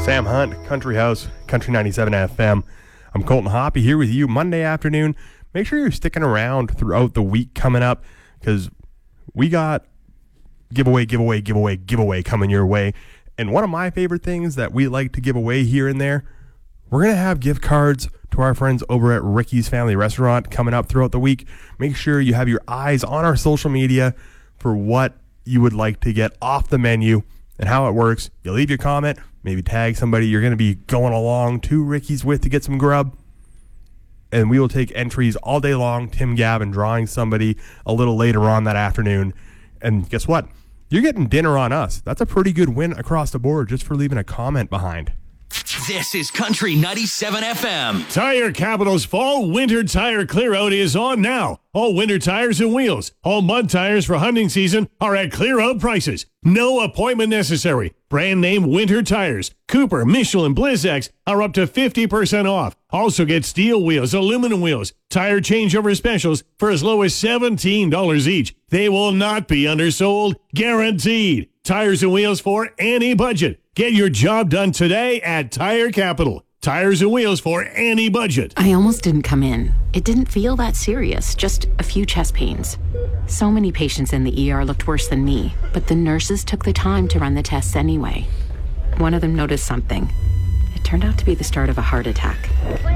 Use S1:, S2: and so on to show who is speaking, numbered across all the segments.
S1: Sam Hunt, Country House, Country 97 FM. I'm Colton Hoppy here with you Monday afternoon. Make sure you're sticking around throughout the week coming up because we got giveaway coming your way. And one of my favorite things that we like to give away here and there, we're going to have gift cards to our friends over at Ricky's Family Restaurant coming up throughout the week. Make sure you have your eyes on our social media for what you would like to get off the menu and how it works. You leave your comment, maybe tag somebody you're going to be going along to Ricky's with to get some grub, and we will take entries all day long. Tim Gavin drawing somebody a little later on that afternoon. And guess what? You're getting dinner on us. That's a pretty good win across the board just for leaving a comment behind.
S2: This is Country 97 FM.
S3: Tire Capital's fall winter tire clear out is on now. All winter tires and wheels, all mud tires for hunting season are at clear out prices. No appointment necessary. Brand name winter tires, Cooper, Michelin, Blizzak are up to 50% off. Also get steel wheels, aluminum wheels, tire changeover specials for as low as $17 each. They will not be undersold, guaranteed. Tires and wheels for any budget. Get your job done today at Tire Capital. Tires and wheels for any budget.
S4: I almost didn't come in. It didn't feel that serious, just a few chest pains. So many patients in the ER looked worse than me, but the nurses took the time to run the tests anyway. One of them noticed something. It turned out to be the start of a heart attack.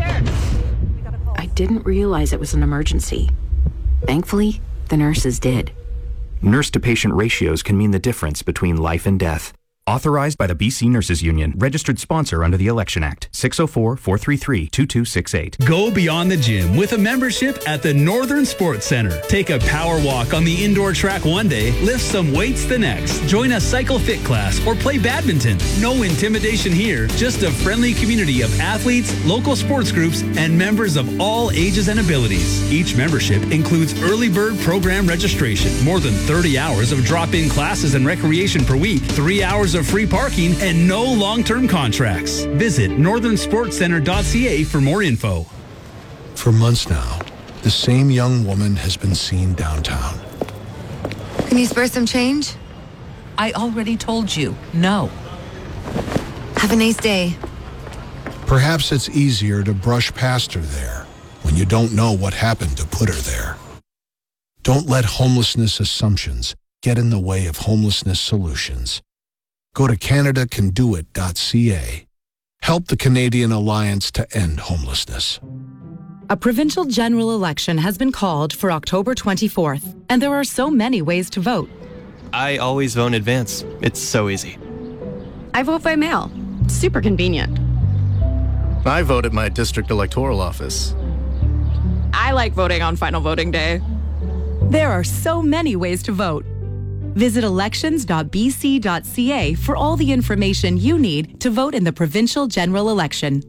S4: I didn't realize it was an emergency. Thankfully, the nurses did.
S5: Nurse-to-patient ratios can mean the difference between life and death. Authorized by the BC Nurses Union. Registered sponsor under the Election Act. 604-433-2268.
S6: Go beyond the gym with a membership at the Northern Sports Center. Take a power walk on the indoor track one day, lift some weights the next. Join a cycle fit class or play badminton. No intimidation here, just a friendly community of athletes, local sports groups, and members of all ages and abilities. Each membership includes early bird program registration, more than 30 hours of drop-in classes and recreation per week, 3 hours of free parking, and no long-term contracts. Visit northernsportscenter.ca for more info.
S7: For months now, the same young woman has been seen downtown.
S8: Can you spare some change?
S9: I already told you, no.
S8: Have a nice day.
S7: Perhaps it's easier to brush past her there when you don't know what happened to put her there. Don't let homelessness assumptions get in the way of homelessness solutions. Go to CanadaCanDoIt.ca. Help the Canadian Alliance to End Homelessness.
S10: A provincial general election has been called for October 24th, and there are so many ways to vote.
S11: I always vote in advance. It's so easy.
S12: I vote by mail. Super convenient.
S13: I vote at my district electoral office.
S12: I like voting on final voting day.
S10: There are so many ways to vote. Visit elections.bc.ca for all the information you need to vote in the provincial general election.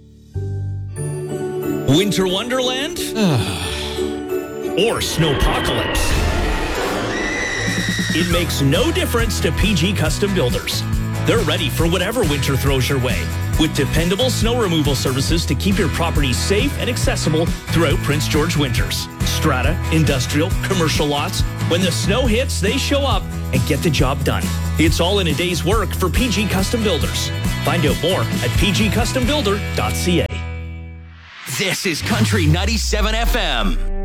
S6: Winter Wonderland? Or Snowpocalypse? It makes no difference to PG Custom Builders. They're ready for whatever winter throws your way, with dependable snow removal services to keep your property safe and accessible throughout Prince George winters. Strata, industrial, commercial lots. When the snow hits, they show up and get the job done. It's all in a day's work for PG Custom Builders. Find out more at pgcustombuilder.ca.
S2: This is Country 97 FM.